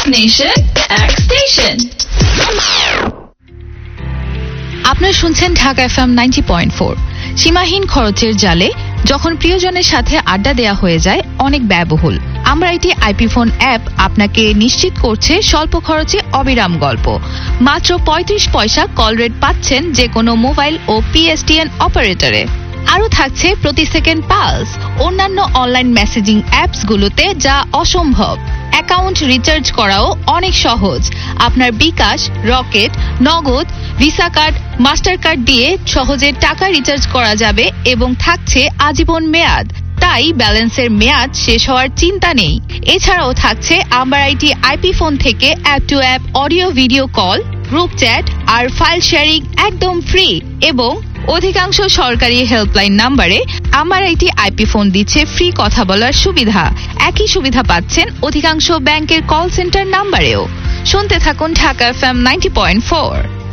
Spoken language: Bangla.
Nation, X Station. আপনারা শুনছেন ঢাকা এফএম 90.4। সীমাহীন খরচের জালে যখন প্রিয়জনের সাথে আড্ডা দেয়া হয়ে যায় অনেক ব্যয়বহুল, আমরা এটি আইপি ফোন অ্যাপ আপনাকে নিশ্চিত করছে স্বল্প খরচে অবিরাম গল্প। মাত্র 35 পয়সা কল রেট পাচ্ছেন যে কোনো মোবাইল ও পিএসটিএন অপারেটরে। আরও থাকছে প্রতি সেকেন্ড পালস, অন্যান্য অনলাইন মেসেজিং অ্যাপসগুলোতে যা অসম্ভব। অ্যাকাউন্ট রিচার্জ করাও অনেক সহজ। আপনার বিকাশ, রকেট, নগদ, ভিসা কার্ড, মাস্টার কার্ড দিয়ে সহজে টাকা রিচার্জ করা যাবে এবং থাকছে আজীবন মেয়াদ। তাই ব্যালেন্সের মেয়াদ শেষ হওয়ার চিন্তা নেই। এছাড়াও থাকছে আমার আইটি আইপি ফোন থেকে app two app audio video call, group chat আর ফাইল শেয়ারিং একদম ফ্রি। এবং অধিকাংশ সরকারি হেল্পলাইন নাম্বারে আমার আইটি আইপি ফোন দিচ্ছে ফ্রি কথা বলার সুবিধা। একই সুবিধা পাচ্ছেন অধিকাংশ ব্যাংকের কল সেন্টার নাম্বারেও। শুনতে থাকুন ঢাকা এফএম 90.4।